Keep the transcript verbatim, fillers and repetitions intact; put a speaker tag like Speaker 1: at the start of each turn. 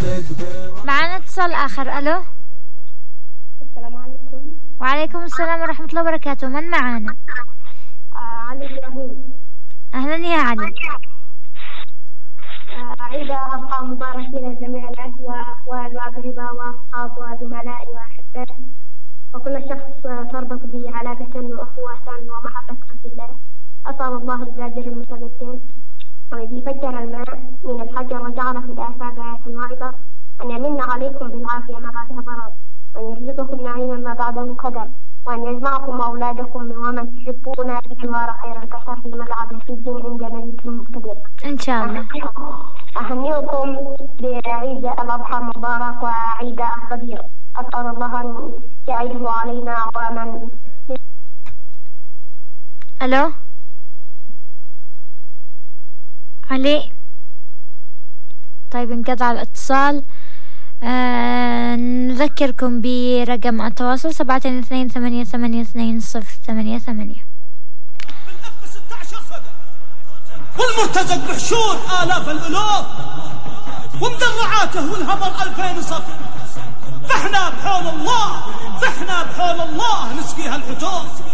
Speaker 1: معنا اتصال آخر. ألو.
Speaker 2: السلام عليكم.
Speaker 1: وعليكم السلام ورحمة الله وبركاته. من معانا؟
Speaker 2: آه علي إبراهيم.
Speaker 1: أهلا يا علي.
Speaker 2: آه عيد أضحى مبارك لجميع الأهل وأخوان وأقرباء وأصحاب وزملائي وأحبائي وكل شخص تربط به علاقة وأخوة ومحبة في الله. أسأل الله القادر المتمكن والذي فجر الماء من الحجر وجعل في الآفاق آية واعظة أن يمن عليكم بالعافية ما بعدها ضرر وأن يرزقكم نعيما ما بعده قدر وأن يجمعكم وأولادكم ومن تحبون بجوار خير البشر في ملعب سجن عند ملك مقتدر
Speaker 1: إن شاء الله.
Speaker 2: أهنئكم بعيد الأضحى المبارك وعيد القدير. أسأل الله أن يعيده علينا عواما.
Speaker 1: ألو علي. طيب انقطع الاتصال. آه نذكركم برقم التواصل سبعة اثنين ثمانية ثمانية اثنين صفر ثمانية ثمانية.
Speaker 3: بالألف ستة عشر سنة والمرتزق بحشود آلاف الألوف ومدرعاته والهمر ألفين صف. فاحنا بحول الله فاحنا بحول الله نسقيها الحتوف.